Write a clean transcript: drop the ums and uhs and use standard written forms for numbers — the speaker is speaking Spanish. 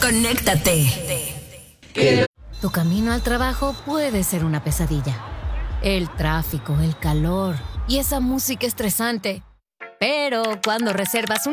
Conéctate. Tu camino al trabajo puede ser una pesadilla. El tráfico, el calor y esa música estresante. Pero cuando reservas un